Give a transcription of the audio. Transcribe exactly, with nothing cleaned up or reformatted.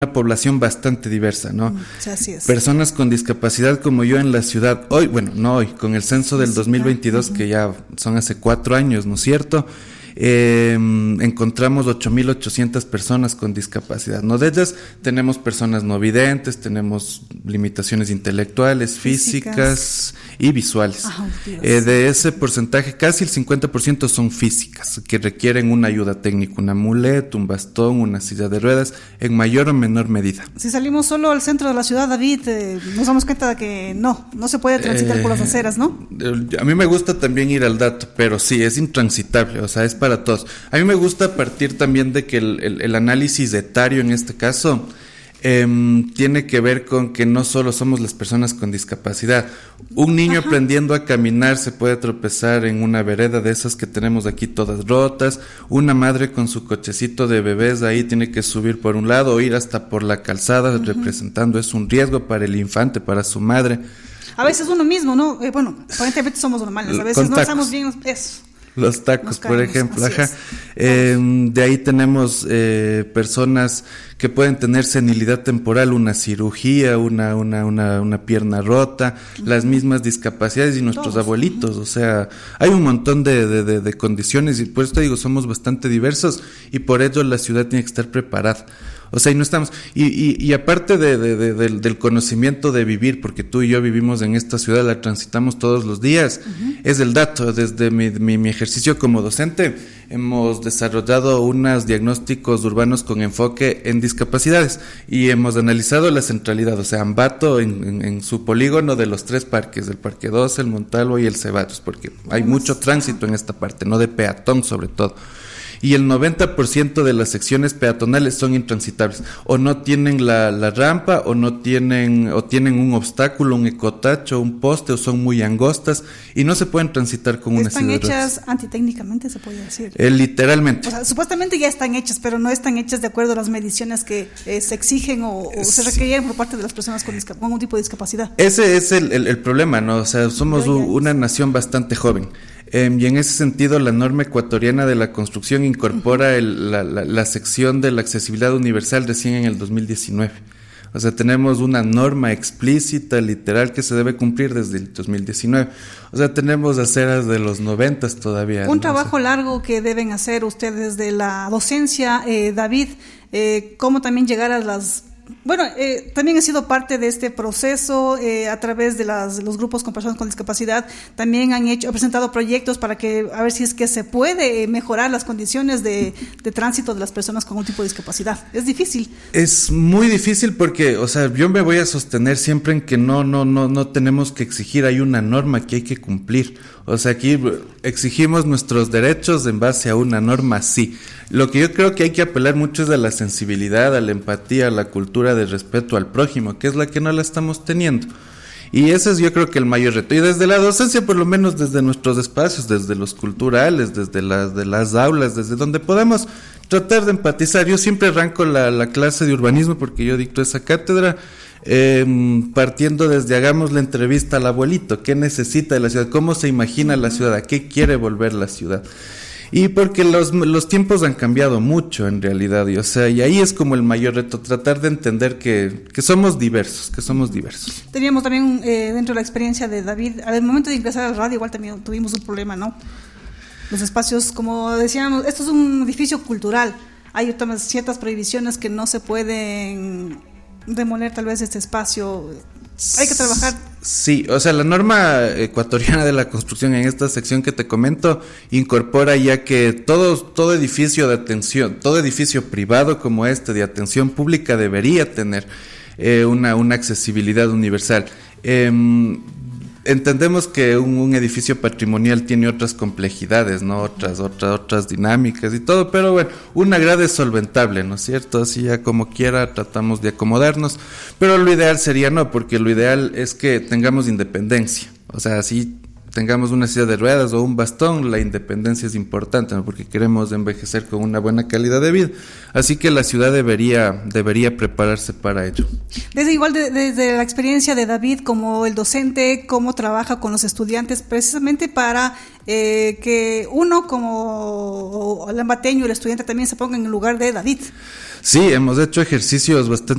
una población bastante diversa, ¿no? Sí, así es. Personas con discapacidad como yo en la ciudad, hoy, bueno, no hoy, con el censo del dos mil veintidós, uh-huh. que ya son hace cuatro años, ¿no es cierto?, Eh, encontramos ocho mil ochocientas personas con discapacidad, ¿no? De ellas tenemos personas no videntes, tenemos limitaciones intelectuales, físicas, físicas y visuales. Ah, eh, de ese porcentaje, casi el cincuenta por ciento son físicas, que requieren una ayuda técnica, un amuleto, un bastón, una silla de ruedas, en mayor o menor medida. Si salimos solo al centro de la ciudad, David, eh, nos damos cuenta de que no, no se puede transitar eh, por las aceras, ¿no? A mí me gusta también ir al dato, pero sí, es intransitable, o sea, es para todos. A mí me gusta partir también de que el, el, el análisis etario en este caso eh, tiene que ver con que no solo somos las personas con discapacidad. Un niño Ajá. aprendiendo a caminar se puede tropezar en una vereda de esas que tenemos aquí todas rotas. Una madre con su cochecito de bebés ahí tiene que subir por un lado o ir hasta por la calzada, uh-huh. representando, es un riesgo para el infante, para su madre. A veces uno mismo, ¿no? Eh, bueno, aparentemente somos normales, a veces no estamos bien, eso. Los tacos, por ejemplo, ajá. Eh, de ahí tenemos eh, personas que pueden tener senilidad temporal, una cirugía, una una una, una pierna rota, uh-huh. las mismas discapacidades y nuestros Todos, abuelitos, uh-huh. o sea, hay un montón de, de, de, de condiciones y por esto digo, somos bastante diversos y por ello la ciudad tiene que estar preparada. O sea, y no estamos, y, y, y aparte de, de, de, de, del conocimiento de vivir, porque tú y yo vivimos en esta ciudad, la transitamos todos los días, uh-huh. es el dato. Desde mi, mi, mi ejercicio como docente, hemos desarrollado unos diagnósticos urbanos con enfoque en discapacidades y hemos analizado la centralidad, o sea, Ambato en, en, en su polígono de los tres parques, el Parque doce, el Montalvo y el Ceballos, porque hay mucho tránsito en esta parte, no de peatón sobre todo. Y el noventa por ciento de las secciones peatonales son intransitables, o no tienen la, la rampa, o no tienen, o tienen un obstáculo, un ecotacho, un poste, o son muy angostas, y no se pueden transitar con una silla de ruedas. Están hechas antitécnicamente, se puede decir. Eh, literalmente. O sea, supuestamente ya están hechas, pero no están hechas de acuerdo a las mediciones que eh, se exigen o, o se requieren por parte de las personas con, discap- con algún tipo de discapacidad. Ese es el, el, el problema, ¿no? O sea, somos u, una nación bastante joven. Eh, y en ese sentido la norma ecuatoriana de la construcción incorpora el, la, la, la sección de la accesibilidad universal recién en el dos mil diecinueve. O sea, tenemos una norma explícita, literal, que se debe cumplir desde el dos mil diecinueve. O sea, tenemos aceras de los noventas todavía. Un ¿no? trabajo o sea, largo que deben hacer ustedes de la docencia, eh, David, eh, cómo también llegar a las... Bueno, eh, también he sido parte de este proceso eh, a través de las, los grupos con personas con discapacidad. También han hecho, he presentado proyectos para que a ver si es que se puede mejorar las condiciones de, de tránsito de las personas con un tipo de discapacidad. Es difícil. Es muy difícil porque, o sea, yo me voy a sostener siempre en que no, no, no, no tenemos que exigir. Hay una norma que hay que cumplir. O sea, aquí exigimos nuestros derechos en base a una norma, sí. Lo que yo creo que hay que apelar mucho es a la sensibilidad, a la empatía, a la cultura de respeto al prójimo, que es la que no la estamos teniendo. Y ese es yo creo que el mayor reto. Y desde la docencia, por lo menos desde nuestros espacios, desde los culturales, desde las, de las aulas, desde donde podamos tratar de empatizar. Yo siempre arranco la, la clase de urbanismo porque yo dicto esa cátedra, eh, partiendo desde hagamos la entrevista al abuelito, qué necesita de la ciudad, cómo se imagina la ciudad, a qué quiere volver la ciudad. Y porque los, los tiempos han cambiado mucho en realidad, y, o sea, y ahí es como el mayor reto, tratar de entender que, que somos diversos, que somos diversos. Teníamos también eh, dentro de la experiencia de David, al momento de ingresar a la radio igual también tuvimos un problema, ¿no? Los espacios, como decíamos, esto es un edificio cultural, hay otras ciertas prohibiciones que no se pueden demoler tal vez este espacio. Hay que trabajar. Sí, o sea, la norma ecuatoriana de la construcción en esta sección que te comento incorpora ya que todo, todo edificio de atención, todo edificio privado como este de atención pública debería tener eh, una, una accesibilidad universal. Eh, Entendemos que un, un edificio patrimonial tiene otras complejidades, ¿no? Otras, otras, otras dinámicas y todo, pero bueno, una grada es solventable, ¿no es cierto? Así ya como quiera tratamos de acomodarnos, pero lo ideal sería no, porque lo ideal es que tengamos independencia, o sea, así tengamos una silla de ruedas o un bastón, la independencia es importante, ¿no? Porque queremos envejecer con una buena calidad de vida. Así que la ciudad debería debería prepararse para ello. Desde igual de, desde la experiencia de David como el docente, cómo trabaja con los estudiantes precisamente para eh, que uno como el ambateño, el estudiante también se ponga en el lugar de David. Sí, hemos hecho ejercicios bastante